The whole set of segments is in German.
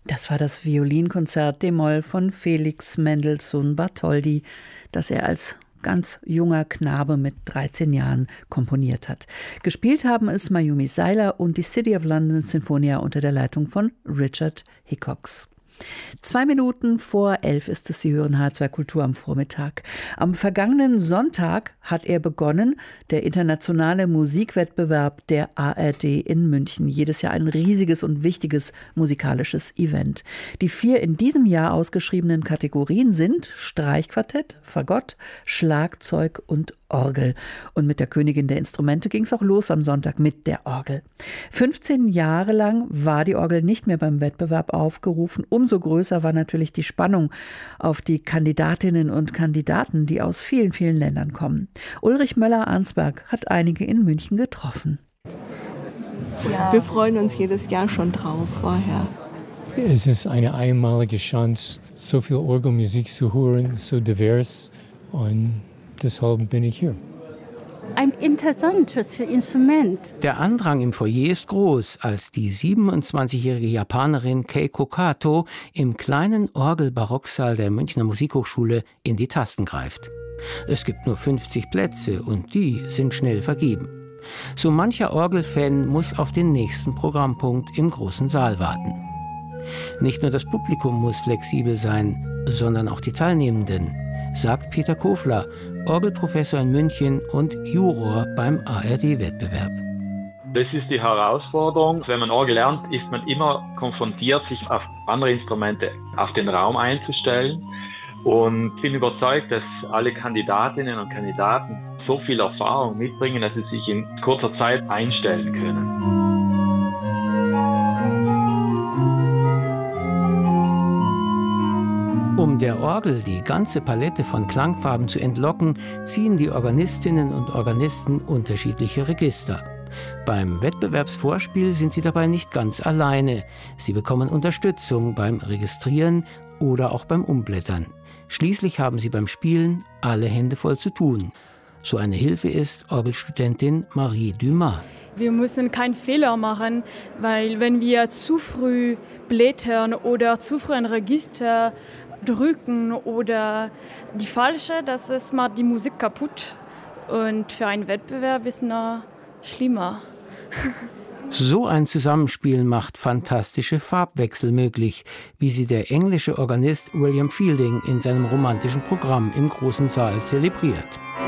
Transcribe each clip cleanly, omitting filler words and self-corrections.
Das war das Violinkonzert d-Moll von Felix Mendelssohn Bartholdy, das er als ganz junger Knabe mit 13 Jahren komponiert hat. Gespielt haben es Mayumi Seiler und die City of London Sinfonia unter der Leitung von Richard Hickox. 2 Minuten vor 11 ist es, Sie hören H2 Kultur am Vormittag. Am vergangenen Sonntag hat er begonnen, der internationale Musikwettbewerb der ARD in München. Jedes Jahr ein riesiges und wichtiges musikalisches Event. Die 4 in diesem Jahr ausgeschriebenen Kategorien sind Streichquartett, Fagott, Schlagzeug und Orgel. Und mit der Königin der Instrumente ging es auch los am Sonntag mit der Orgel. 15 Jahre lang war die Orgel nicht mehr beim Wettbewerb aufgerufen. Umso größer war natürlich die Spannung auf die Kandidatinnen und Kandidaten, die aus vielen, vielen Ländern kommen. Ulrich Möller-Arnsberg hat einige in München getroffen. Ja. Wir freuen uns jedes Jahr schon drauf vorher. Es ist eine einmalige Chance, so viel Orgelmusik zu hören, so divers, und deshalb bin ich hier. Ein interessantes Instrument. Der Andrang im Foyer ist groß, als die 27-jährige Japanerin Keiko Kato im kleinen Orgel-Barocksaal der Münchner Musikhochschule in die Tasten greift. Es gibt nur 50 Plätze und die sind schnell vergeben. So mancher Orgelfan muss auf den nächsten Programmpunkt im großen Saal warten. Nicht nur das Publikum muss flexibel sein, sondern auch die Teilnehmenden, sagt Peter Kofler, Orgelprofessor in München und Juror beim ARD-Wettbewerb. Das ist die Herausforderung. Wenn man Orgel lernt, ist man immer konfrontiert, sich auf andere Instrumente, auf den Raum einzustellen. Und ich bin überzeugt, dass alle Kandidatinnen und Kandidaten so viel Erfahrung mitbringen, dass sie sich in kurzer Zeit einstellen können. Um der Orgel die ganze Palette von Klangfarben zu entlocken, ziehen die Organistinnen und Organisten unterschiedliche Register. Beim Wettbewerbsvorspiel sind sie dabei nicht ganz alleine. Sie bekommen Unterstützung beim Registrieren oder auch beim Umblättern. Schließlich haben sie beim Spielen alle Hände voll zu tun. So eine Hilfe ist Orgelstudentin Marie Dumas. Wir müssen keinen Fehler machen, weil wenn wir zu früh blättern oder zu früh ein Register drücken oder die falsche, das macht die Musik kaputt. Und für einen Wettbewerb ist es noch schlimmer. So ein Zusammenspiel macht fantastische Farbwechsel möglich, wie sie der englische Organist William Fielding in seinem romantischen Programm im großen Saal zelebriert.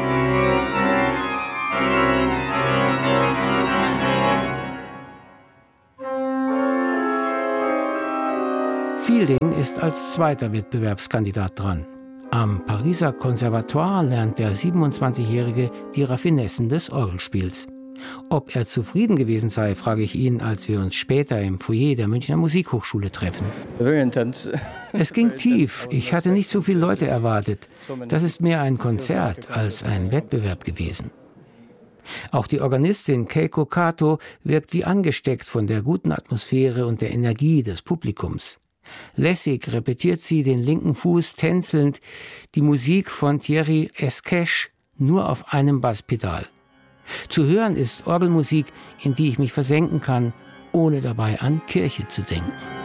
Fielding ist als zweiter Wettbewerbskandidat dran. Am Pariser Conservatoire lernt der 27-Jährige die Raffinessen des Orgelspiels. Ob er zufrieden gewesen sei, frage ich ihn, als wir uns später im Foyer der Münchner Musikhochschule treffen. Es ging tief. Ich hatte nicht so viele Leute erwartet. Das ist mehr ein Konzert als ein Wettbewerb gewesen. Auch die Organistin Keiko Kato wirkt wie angesteckt von der guten Atmosphäre und der Energie des Publikums. Lässig repetiert sie den linken Fuß tänzelnd die Musik von Thierry Esquèche nur auf einem Basspedal. Zu hören ist Orgelmusik, in die ich mich versenken kann, ohne dabei an Kirche zu denken.